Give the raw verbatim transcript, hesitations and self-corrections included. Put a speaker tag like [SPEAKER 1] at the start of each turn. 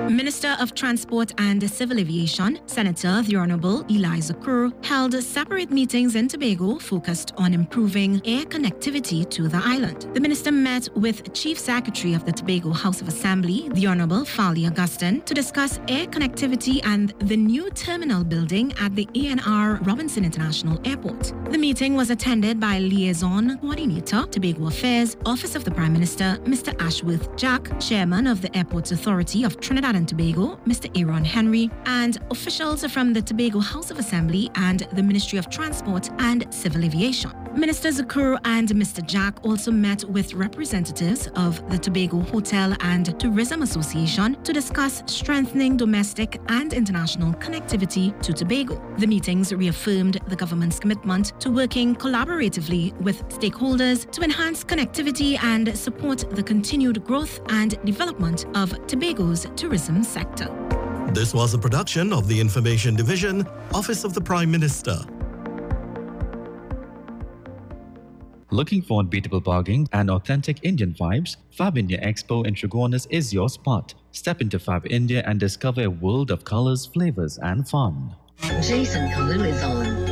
[SPEAKER 1] Minister of Transport and Civil Aviation, Senator the Honourable Eliza Kerr, held separate meetings in Tobago focused on improving air connectivity to the island. The minister met with Chief Secretary of the Tobago House of Assembly, the Honourable Fali Augustine, to discuss air connectivity and the new terminal building at the A N R Robinson International Airport. The meeting was attended by Liaison Coordinator, Tobago Affairs, Office of the Prime Minister, Mister Ashworth Jack, Chairman of the Airports Authority of Trinidad and Tobago, Mister Aaron Henry, and officials from the Tobago House of Assembly and the Ministry of Transport and Civil Aviation. Minister Zakur and Mister Jack also met with representatives of the Tobago Hotel and Tourism Association to discuss strengthening domestic and international connectivity to Tobago. The meetings reaffirmed the government's commitment to working collaboratively with stakeholders to enhance connectivity and support the continued growth and development of Tobago's tourism sector.
[SPEAKER 2] This was a production of the Information Division, Office of the Prime Minister.
[SPEAKER 3] Looking for unbeatable bargain and authentic Indian vibes? Fab India Expo in Tregonis is your spot. Step into Fab India and discover a world of colors, flavors and fun.
[SPEAKER 4] Jason Kalu is on.